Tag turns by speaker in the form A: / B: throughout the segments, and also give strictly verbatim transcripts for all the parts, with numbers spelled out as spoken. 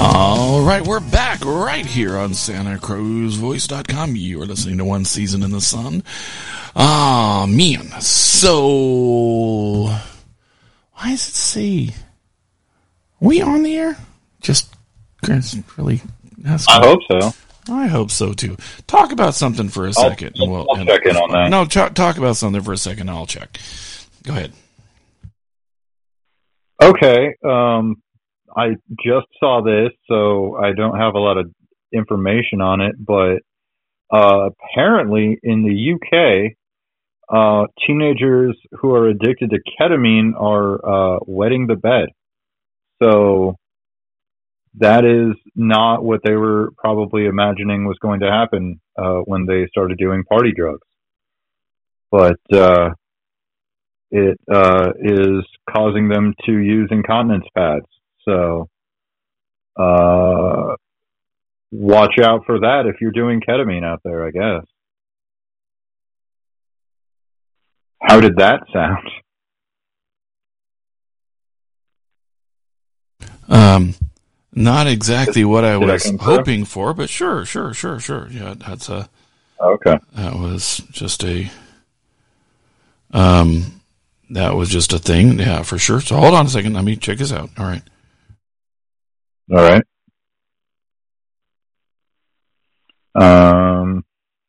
A: All right, we're back right here on Santa Cruz Voice dot com. You are listening to One Season in the Sun. Ah, oh, man. So, why does it say, are we on the air? Just, really asking.
B: I hope so.
A: I hope so, too. Talk about something for a second.
B: I'll,
A: and we'll,
B: I'll check in on that.
A: No, ch- talk about something for a second, and I'll check. Go ahead.
B: Okay, um... I just saw this, so I don't have a lot of information on it, but uh, apparently in the U K, uh, teenagers who are addicted to ketamine are uh, wetting the bed. So that is not what they were probably imagining was going to happen uh, when they started doing party drugs. But uh, it uh, is causing them to use incontinence pads. So, uh, watch out for that if you're doing ketamine out there, I guess. How did that sound?
A: Um, not exactly what I
B: Did
A: was
B: I
A: hoping for, but sure, sure, sure, sure. Yeah, that's a,
B: okay.
A: That was just a, um, that was just a thing. Yeah, for sure. So hold on a second. Let me check this out. All right.
B: All right. Um,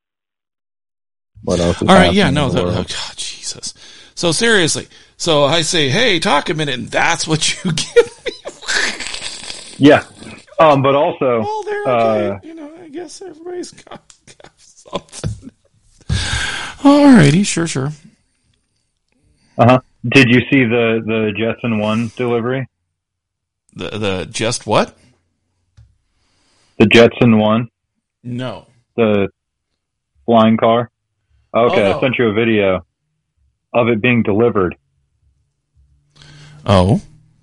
B: what else is
A: All right, yeah,
B: happening
A: no,
B: in the
A: the, oh,
B: world?
A: God, Jesus. So seriously, so I say, hey, talk a minute, and that's what you give me.
B: Yeah. Um, but also,
A: well, they're okay.
B: uh,
A: You know, I guess everybody's got, got something. All righty, sure, sure.
B: uh-huh. Did you see the, the Jetson one delivery?
A: The the just what?
B: The Jetson one?
A: No.
B: The flying car? Okay,
A: oh, no.
B: I sent you a video of it being delivered.
A: Oh.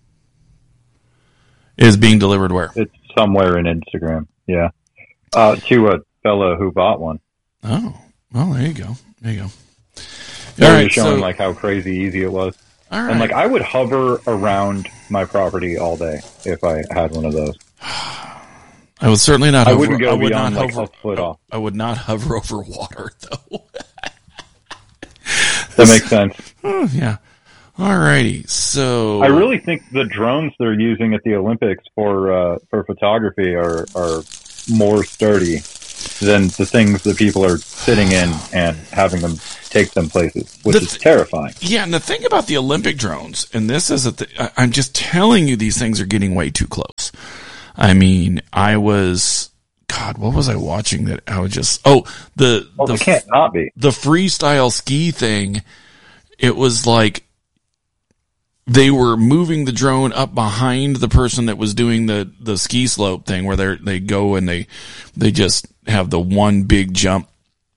A: Is being delivered where?
B: It's somewhere in Instagram, yeah. Uh, to a fellow who bought one.
A: Oh, well, there you go. There you go.
B: They
A: All
B: were
A: right,
B: showing
A: so,
B: like how crazy easy it was.
A: All right.
B: And like I would hover around my property all day if I had one of those.
A: I would certainly not.
B: I
A: Hover,
B: wouldn't go
A: I would
B: beyond
A: not
B: like
A: hover,
B: a foot off.
A: I would not hover over water, though.
B: That makes sense.
A: Oh, yeah. All righty. So
B: I really think the drones they're using at the Olympics for uh, for photography are are more sturdy than the things that people are sitting in and having them take them places, which
A: th-
B: is terrifying.
A: Yeah, and the thing about the Olympic drones, and this is a th- I'm just telling you, these things are getting way too close. I mean, I was, God, what was I watching that I was just, oh, the,
B: Well,
A: the,
B: it can't not be.
A: the freestyle ski thing. It was like they were moving the drone up behind the person that was doing the, the ski slope thing where they they go and they, they just have the one big jump.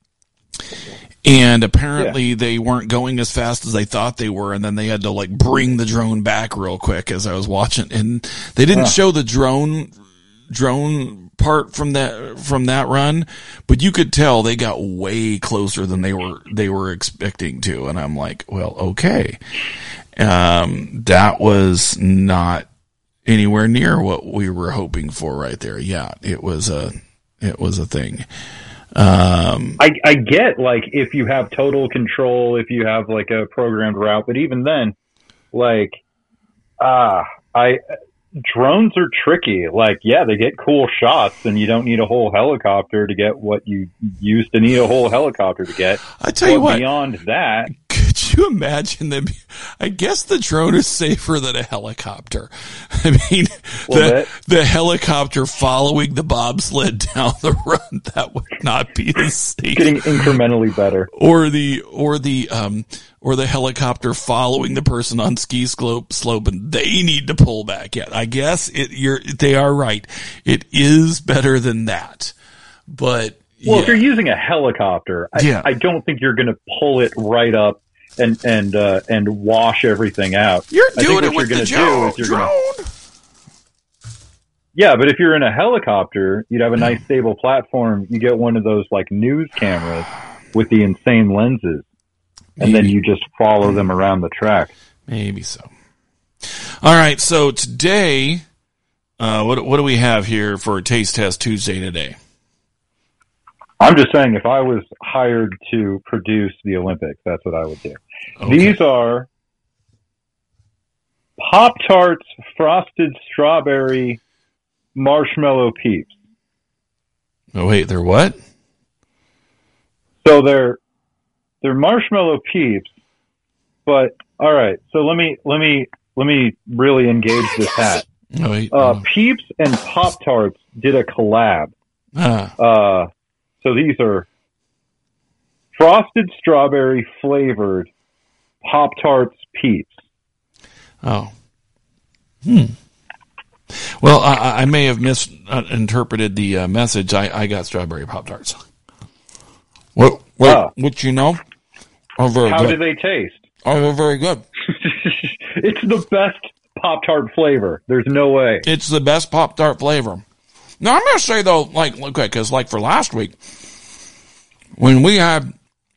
A: And apparently yeah. they weren't going as fast as they thought they were, and then they had to like bring the drone back real quick as I was watching. And they didn't yeah. show the drone drone part from that from that run, but you could tell they got way closer than they were they were expecting to. And I'm like, well, okay, um, that was not anywhere near what we were hoping for right there. Yeah, it was a it was a thing. Um,
B: I, I get like if you have total control, if you have like a programmed route, but even then, like, ah, I drones are tricky. Like, yeah, they get cool shots, and you don't need a whole helicopter to get what you used to need a whole helicopter to get.
A: I tell you what,
B: beyond that,
A: could you imagine them? I guess the drone is safer than a helicopter. I mean, the, the helicopter following the bobsled down the run, that would not be the same.
B: Getting incrementally better.
A: Or the, or the, um, or the helicopter following the person on ski slope, slope and they need to pull back. Yeah, I guess it, you're, they are right. It is better than that. But,
B: well,
A: yeah.
B: if you're using a helicopter, I,
A: yeah.
B: I don't think you're going to pull it right up and and uh, and wash everything out.
A: You're
B: I
A: doing
B: think what
A: it
B: you're
A: with the
B: gonna
A: jo-
B: do is you're
A: drone.
B: Gonna, yeah, but if you're in a helicopter, you'd have a nice stable platform. You get one of those like news cameras with the insane lenses, and Maybe. then you just follow them around the track.
A: Maybe so. All right, so today Uh, what what do we have here for Taste Test Tuesday today?
B: I'm just saying, if I was hired to produce the Olympics, that's what I would do.
A: Okay.
B: These are Pop-Tarts Frosted Strawberry Marshmallow Peeps.
A: Oh wait, they're what?
B: So they're they're marshmallow Peeps, but all right. So let me let me let me really engage this hat.
A: Oh, wait,
B: Uh,
A: oh.
B: Peeps and Pop-Tarts did a collab.
A: Ah.
B: Uh, so these are frosted strawberry flavored Pop-Tarts Peeps.
A: Oh. Hmm. Well, I, I may have misinterpreted the uh, message. I, I got strawberry Pop-Tarts. What, what,
B: Ah.
A: what you know? Oh, very
B: How
A: good.
B: do they taste?
A: Oh, they're very good.
B: It's the best Pop-Tart flavor. There's no way.
A: It's the best Pop-Tart flavor. Now, I'm going to say, though, like, okay, because, like, for last week, when we had,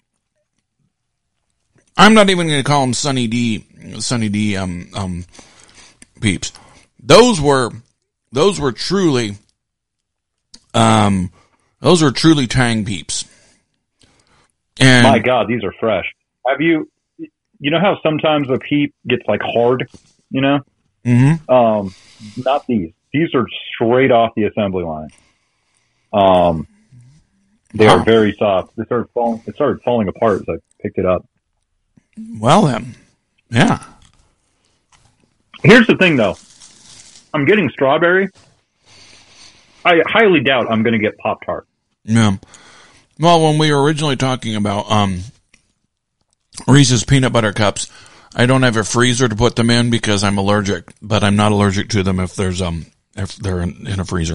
A: I'm not even going to call them Sunny D, Sunny D, um, um, Peeps. Those were, those were truly, um, those were truly Tang Peeps. And
B: My God, these are fresh. Have you, you know how sometimes a peep gets like hard, you know?
A: Mm-hmm.
B: Um, not these. These are straight off the assembly line. Um, they
A: Wow.
B: are very soft. It started falling. It started falling apart as I picked it up.
A: Well then, yeah.
B: Here's the thing, though. I'm getting strawberry. I highly doubt I'm going to get Pop-Tart.
A: Yeah. Well, when we were originally talking about um, Reese's peanut butter cups, I don't have a freezer to put them in because I'm allergic, but I'm not allergic to them if there's um if they're in, in a freezer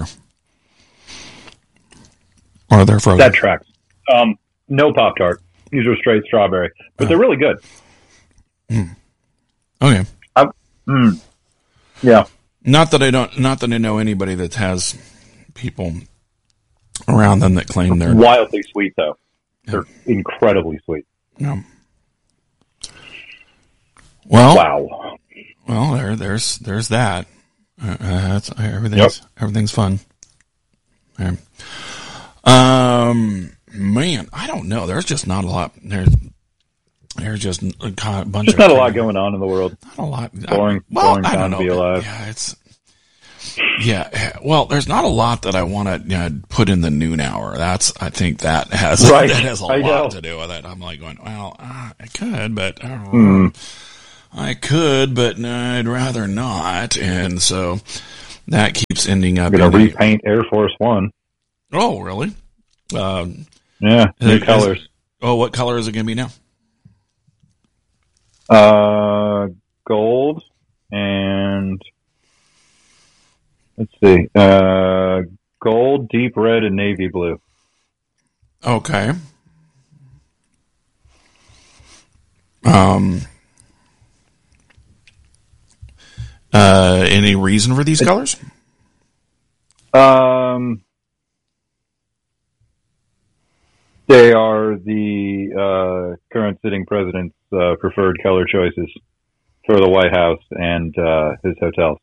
A: or they're frozen.
B: That tracks. Um, no Pop-Tart. These are straight strawberry, but
A: Oh.
B: they're really good.
A: Mm. Okay.
B: I, mm, yeah.
A: Not that I don't. Not that I know anybody that has people around them that claim they're.
B: Wildly sweet, though. They're
A: Yeah.
B: incredibly sweet.
A: No. Well,
B: Wow.
A: well, there, there's, there's that. Uh, uh, that's everything's,
B: Yep.
A: everything's fun. Okay. Um, man, I don't know. There's just not a lot. There's, there's just a co- bunch
B: Just
A: of
B: not a lot going on in the world.
A: Not a lot.
B: Boring-
A: I, well,
B: boring
A: I don't
B: time
A: know.
B: to be alive.
A: Yeah, it's. Yeah, well, there's not a lot that I want to you know, put in the noon hour. That's, I think that has
B: Right.
A: that has a
B: I
A: lot
B: know.
A: to do with it. I'm like going, well, uh, I could, but uh,
B: Hmm.
A: I could, but no, I'd rather not. And so that keeps ending up.
B: I'm going to
A: in a-
B: repaint Air Force One.
A: Oh, really? Um,
B: Yeah, new
A: is-
B: colors.
A: oh, what color is it going to be now?
B: Uh, gold and let's see, uh, gold, deep red, and navy blue.
A: Okay. Um. Uh, any reason for these colors?
B: Um, they are the uh, current sitting president's uh, preferred color choices for the White House and uh, his hotels.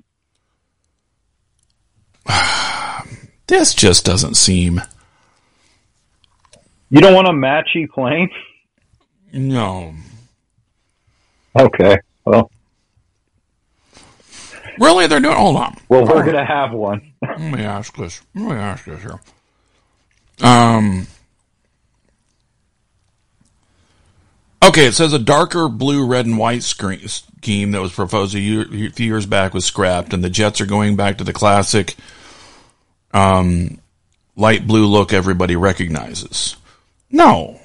A: This just doesn't seem.
B: You don't want a matchy plane?
A: No.
B: Okay. Well,
A: Really, they're doing. Hold on.
B: well, we're
A: Hold on.
B: gonna have one.
A: Let me ask this. Let me ask this here. Um. Okay, it says a darker blue, red, and white screen, scheme that was proposed a, year, a few years back was scrapped, and the Jets are going back to the classic um, light blue look everybody recognizes. No.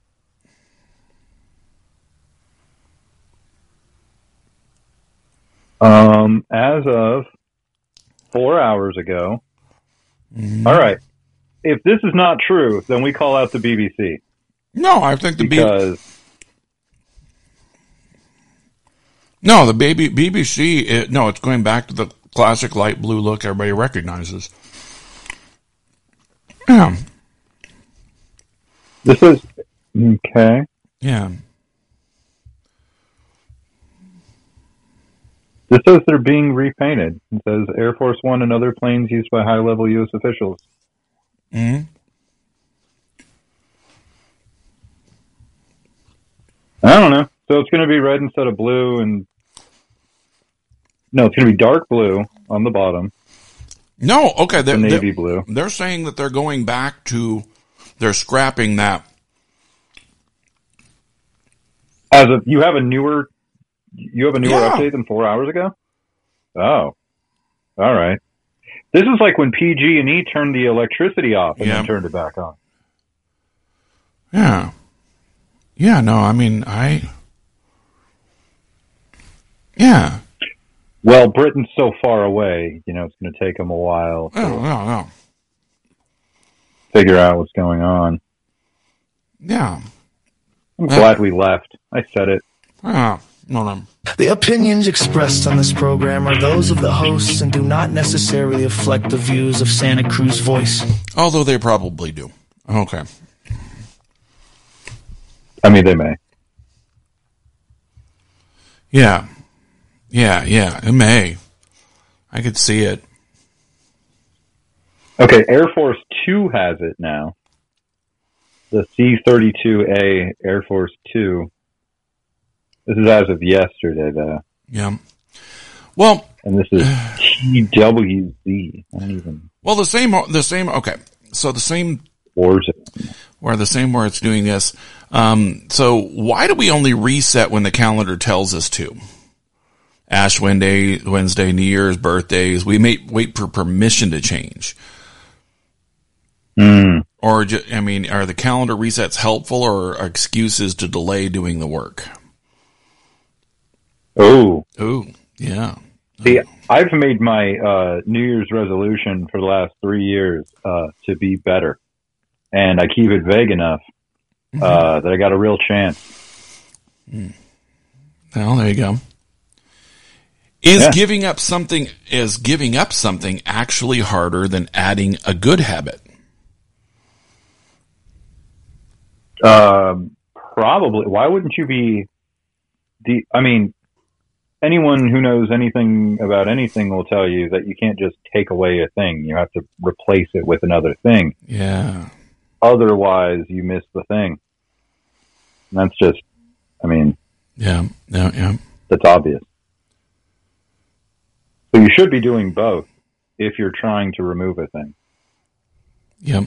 B: Um, as of four hours ago.
A: Mm-hmm.
B: All right. If this is not true, then we call out the B B C
A: No, I think the B-
B: because
A: no the baby B B C. It, no, it's going back to the classic light blue look everybody recognizes. Yeah,
B: this is okay.
A: yeah.
B: This says they're being repainted. It says Air Force One and other planes used by high-level U S officials.
A: Mm-hmm.
B: I don't know. So it's going to be red instead of blue, and no, it's going to be dark blue on the bottom.
A: No, okay,
B: the
A: they're,
B: navy
A: they're,
B: blue.
A: They're saying that they're going back to, they're scrapping that.
B: As of you have a newer, you have a newer
A: Yeah.
B: update than four hours ago. Oh, all right. This is like when P G and E turned the electricity off and
A: Yeah.
B: then turned it back on.
A: Yeah. Yeah, no, I mean, I... Yeah.
B: Well, Britain's so far away, you know, it's going to take them a while to
A: Oh, no, no.
B: figure out what's going on.
A: Yeah.
B: I'm
A: Yeah.
B: glad we left. I said it.
A: Yeah. No, no.
C: The opinions expressed on this program are those of the hosts and do not necessarily reflect the views of Santa Cruz Voice.
A: Although they probably do. Okay.
B: I mean, they may.
A: Yeah. Yeah, yeah, it may. I could see it.
B: Okay, Air Force Two has it now. The C thirty-two A Air Force Two. This is as of yesterday, though.
A: Yeah. Well,
B: And this is T W Z. I don't even...
A: well, the same, the same, okay. So the same,
B: Warzone.
A: where the same where it's doing this. Um, so why do we only reset when the calendar tells us to? Ash Wednesday, Wednesday, New Year's, birthdays. We may wait for permission to change.
B: Mm.
A: Or, ju- I mean, are the calendar resets helpful or are excuses to delay doing the work?
B: Oh.
A: Ooh, yeah.
B: See, I've made my uh, New Year's resolution for the last three years uh, to be better. And I keep it vague enough uh, that I got a real chance.
A: Well, there you go. Is
B: Yeah.
A: giving up something is giving up something actually harder than adding a good habit?
B: Um, probably. Why wouldn't you be the? I mean, anyone who knows anything about anything will tell you that you can't just take away a thing. You have to replace it with another thing.
A: Yeah.
B: Otherwise, you miss the thing. And that's just. I mean,
A: Yeah. Yeah. Yeah.
B: that's obvious. So you should be doing both if you're trying to remove a thing.
A: Yep.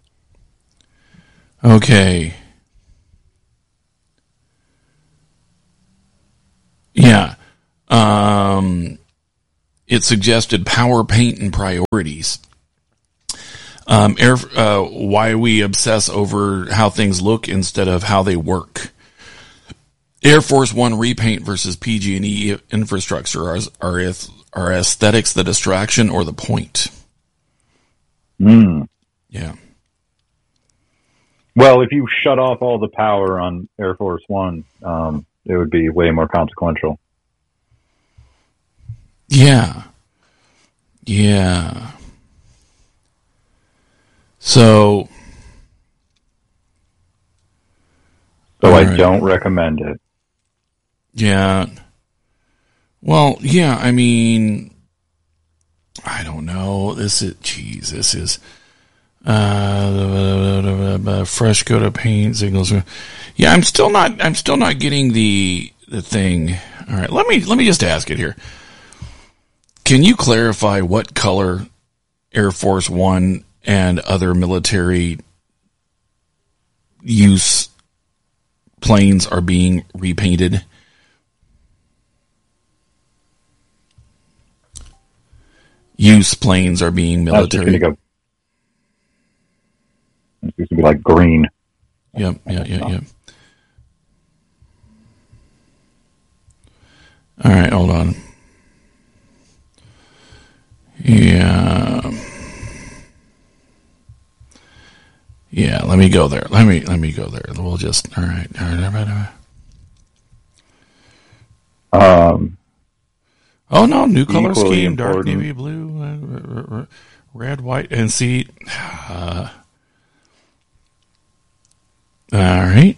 A: Okay. Yeah. Um, it suggested power, paint, and priorities. Um, air, uh, why we obsess over how things look instead of how they work. Air Force One repaint versus P G and E infrastructure. Are, are, are aesthetics the distraction or the point?
B: Mm.
A: Yeah.
B: Well, if you shut off all the power on Air Force One, um, it would be way more consequential.
A: Yeah. Yeah. So.
B: So I
A: right.
B: don't recommend it.
A: Yeah. Well, yeah, I mean, I don't know. This is, geez, this is, uh, fresh coat of paint signals. Yeah, I'm still not, I'm still not getting the, the thing. All right. Let me, let me just ask it here. Can you clarify what color Air Force One and other military use planes are being repainted? Use planes are being military.
B: That's just go, it's going to be like green.
A: Yep, yeah, yeah, yeah. All right, hold on. Yeah. Yeah, let me go there. Let me let me go there. We'll just all right. All right, all right, all right.
B: Um,
A: Oh no, new color
B: Equally
A: scheme: dark
B: important.
A: navy blue, uh, r- r- red, white, and see. Uh, all right.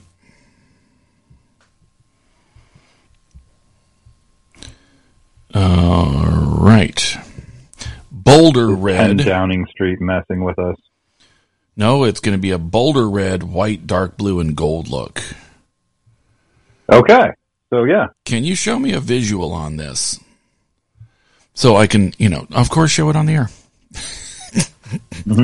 A: All right. Boulder red.
B: ten Downing Street messing with us.
A: No, it's going to be a boulder red, white, dark blue, and gold look.
B: Okay. So, yeah.
A: Can you show me a visual on this? So I can, you know, of course, show it on the air.
B: mm-hmm.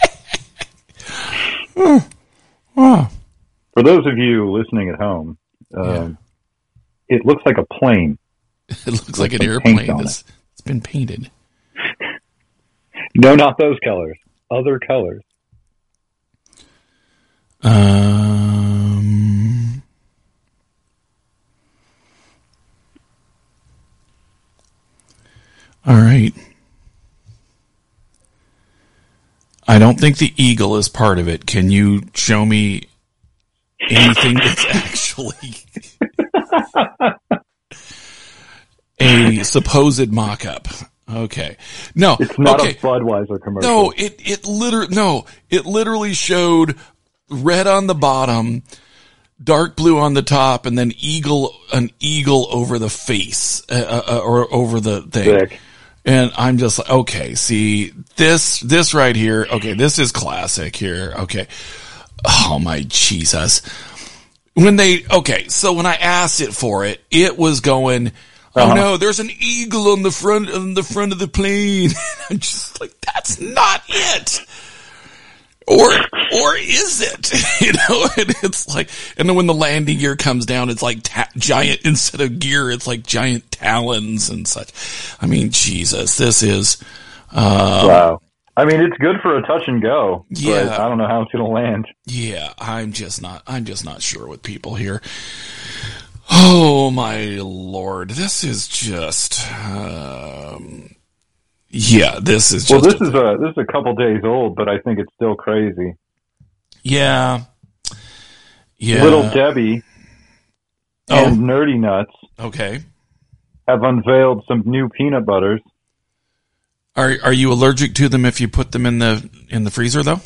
A: oh. Oh.
B: For those of you listening at home, um, yeah. it looks like a plane.
A: It looks like an airplane that's it. It's been painted.
B: No, not those colors. Other colors.
A: Um. All right. I don't think the eagle is part of it. Can you show me anything that's actually a supposed mock-up? Okay. No.
B: It's not
A: okay.
B: a Budweiser commercial.
A: No, it it literally no, it literally showed red on the bottom, dark blue on the top, and then eagle an eagle over the face uh, uh, or over the thing.
B: Sick.
A: And I'm just like, okay, see this this right here. Okay, this is classic here. Okay. Oh my Jesus. When they okay, so when I asked it for it, it was going, oh uh-huh. no, there's an eagle on the front on the front of the plane. I'm just like, that's not it. Or or is it? You know, and it's like, and then when the landing gear comes down, it's like ta- giant instead of gear, it's like giant talons and such. I mean, Jesus, this is uh,
B: wow. I mean, it's good for a touch and go.
A: Yeah,
B: but I don't know how it's going to land.
A: Yeah, I'm just not. I'm just not sure with people here. Oh my Lord, this is just. Um, yeah, this is. Just
B: well, this a, is a this is a couple days old, but I think it's still crazy.
A: Yeah. Yeah.
B: Little Debbie
A: oh.
B: and Nerdy Nuts.
A: Okay.
B: Have unveiled some new peanut butters.
A: Are are you allergic to them if you put them in the in the freezer though?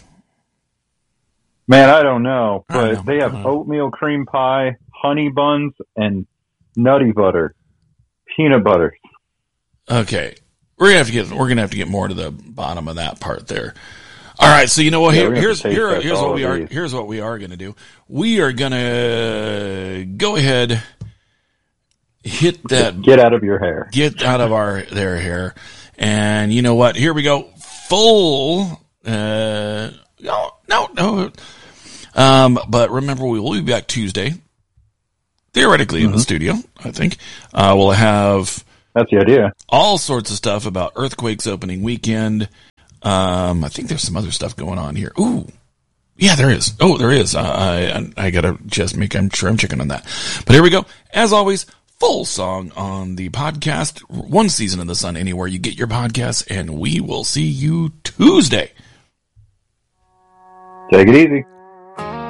B: Man, I don't know, but
A: know.
B: they have oatmeal cream pie, honey buns, and nutty butter, peanut butter.
A: Okay, we're gonna have to get we're gonna have to get more to the bottom of that part there. All right, so you know what?
B: Yeah,
A: Here, here's here, here's what we are.
B: These.
A: Here's what we are gonna do. We are gonna go ahead, hit that.
B: Get out of your hair.
A: Get out of our their hair. And you know what? Here we go. Full. Uh, no, no, no. Um, but remember, we will be back Tuesday. Theoretically, mm-hmm. in the studio, I think. Uh, we'll have.
B: That's the idea.
A: All sorts of stuff about Earthquake's opening weekend. Um, I think there's some other stuff going on here. Ooh. Yeah, there is. Oh, there is. Uh, I, I gotta just make, I'm sure I'm checking on that. But here we go. As always, full song on the podcast, One Season in the Sun, anywhere you get your podcasts, and we will see you Tuesday.
B: Take it easy.